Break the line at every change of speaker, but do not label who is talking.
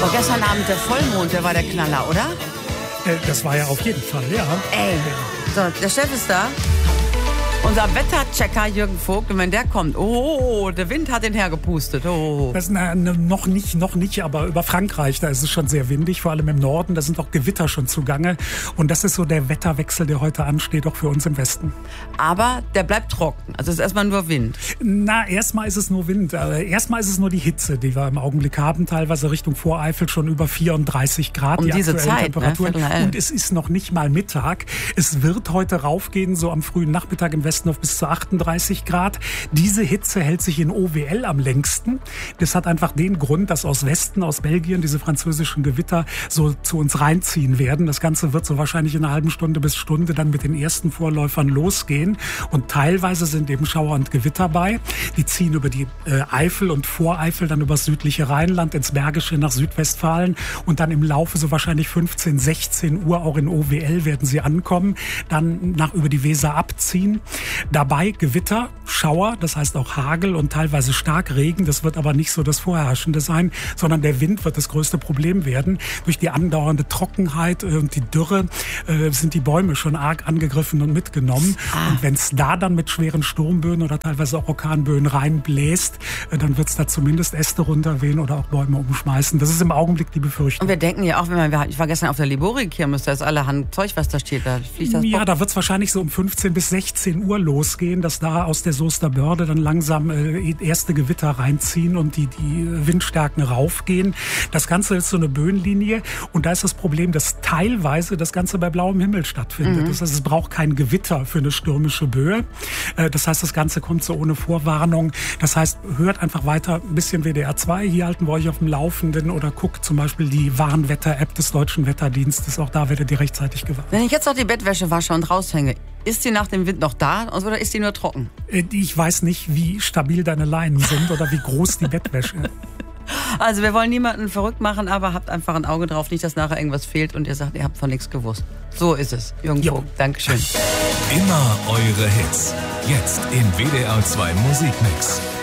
Aber gestern Abend der Vollmond, der war der Knaller, oder?
Das war ja auf jeden Fall, ja.
Ey, so, der Chef ist da. Unser Wetterchecker Jürgen Vogt, und wenn der kommt, oh, der Wind hat ihn hergepustet. Oh.
Das, noch nicht, aber über Frankreich, da ist es schon sehr windig, vor allem im Norden, da sind auch Gewitter schon zugange. Und das ist so der Wetterwechsel, der heute ansteht, auch für uns im Westen.
Aber der bleibt trocken, also es ist erstmal nur Wind.
Erstmal ist es nur Wind, erstmal ist es nur die Hitze, die wir im Augenblick haben, teilweise Richtung Voreifel schon über 34 Grad.
Um
die
diese Zeit,
Temperaturen.
Ne?
Und es ist noch nicht mal Mittag. Es wird heute raufgehen, so am frühen Nachmittag im Westen auf bis zu 38 Grad. Diese Hitze hält sich in OWL am längsten. Das hat einfach den Grund, dass aus Westen, aus Belgien, diese französischen Gewitter so zu uns reinziehen werden. Das Ganze wird so wahrscheinlich in einer halben Stunde bis Stunde dann mit den ersten Vorläufern losgehen. Und teilweise sind eben Schauer und Gewitter bei. Die ziehen über die Eifel und Voreifel, dann über das südliche Rheinland, ins Bergische nach Südwestfalen. Und dann im Laufe so wahrscheinlich 15, 16 Uhr auch in OWL werden sie ankommen. Dann über die Weser abziehen. Dabei Gewitter, Schauer, das heißt auch Hagel und teilweise Starkregen. Das wird aber nicht so das Vorherrschende sein, sondern der Wind wird das größte Problem werden. Durch die andauernde Trockenheit und die Dürre sind die Bäume schon arg angegriffen und mitgenommen. Und wenn es da dann mit schweren Sturmböen oder teilweise auch Orkanböen reinbläst, dann wird es da zumindest Äste runterwehen oder auch Bäume umschmeißen. Das ist im Augenblick die Befürchtung.
Und wir denken ja auch, ich war gestern auf der Liborik-Kirmes, da ist allerhand Zeug, was da steht. Da fliegt das
ja, da wird es wahrscheinlich so um 15 bis 16 Uhr losgehen, dass da aus der Soester Börde dann langsam erste Gewitter reinziehen und die Windstärken raufgehen. Das Ganze ist so eine Böenlinie und da ist das Problem, dass teilweise das Ganze bei blauem Himmel stattfindet. Das heißt, es braucht kein Gewitter für eine stürmische Böe. Das heißt, das Ganze kommt so ohne Vorwarnung. Das heißt, hört einfach weiter ein bisschen WDR 2. Hier halten wir euch auf dem Laufenden oder guckt zum Beispiel die Warnwetter-App des Deutschen Wetterdienstes. Auch da werdet ihr rechtzeitig gewarnt.
Wenn ich jetzt noch die Bettwäsche wasche und raushänge, ist die nach dem Wind noch da oder ist die nur trocken?
Ich weiß nicht, wie stabil deine Leinen sind oder wie groß die Bettwäsche.
Also wir wollen niemanden verrückt machen, aber habt einfach ein Auge drauf, nicht, dass nachher irgendwas fehlt und ihr sagt, ihr habt von nichts gewusst. So ist es. Jürgen Vogt, Dankeschön.
Immer eure Hits. Jetzt in WDR 2 Musikmix.